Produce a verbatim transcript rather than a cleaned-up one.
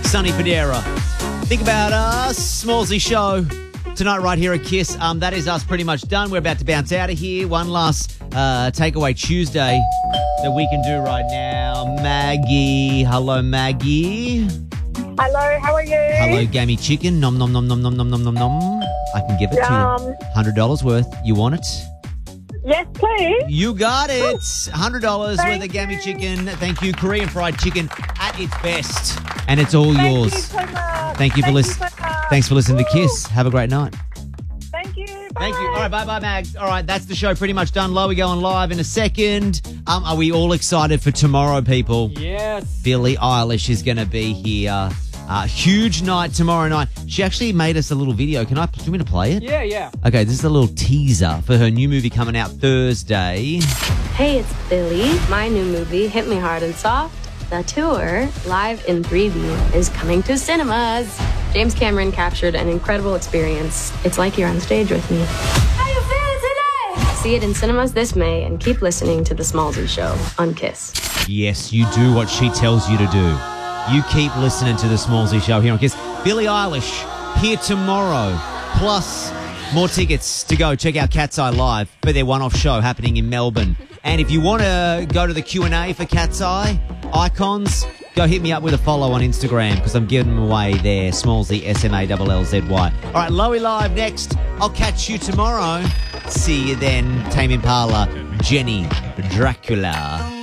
Sonny Fodera. Think about us, Smallsy Show. Tonight right here at Kiss. Um, that is us pretty much done. We're about to bounce out of here. One last uh, Takeaway Tuesday that we can do right now. Maggie. Hello, Maggie. Hello, how are you? Hello, Gammy Chicken. Nom, nom, nom, nom, nom, nom, nom, nom, nom. I can give it Yum. to you. one hundred dollars worth. You want it? Yes, please. You got it. one hundred dollars worth Thank of Gammy you. Chicken. Thank you. Korean fried chicken at its best. And it's all Thank yours. you so much. Thank you for listening. so much. Thanks for listening to Woo. Kiss. Have a great night. Thank you. Bye. Thank you. All right, bye-bye, Mags. All right, that's the show pretty much done. Lowy going live in a second. Um, are we all excited for tomorrow, people? Yes. Billie Eilish is going to be here. Uh, huge night tomorrow night. She actually made us a little video. Can I, do you want me to play it? Yeah, yeah. Okay, this is a little teaser for her new movie coming out Thursday. Hey, it's Billy. My new movie, Hit Me Hard and Soft, the tour, live in three D, is coming to cinemas. James Cameron captured an incredible experience. It's like you're on stage with me. How you feeling today? See it in cinemas this May and keep listening to The Smallsy Show on Kiss. Yes, you do what she tells you to do. You keep listening to the Smallsy Show here on Kiss. Billie Eilish here tomorrow, plus more tickets to go check out Cat's Eye Live for their one-off show happening in Melbourne. And if you want to go to the Q and A for Cat's Eye icons, go hit me up with a follow on Instagram because I'm giving them away there. Smallsy, S M A L L Z Y. All right, Lowy Live next. I'll catch you tomorrow. See you then. Tame Impala, Jenny, Dracula.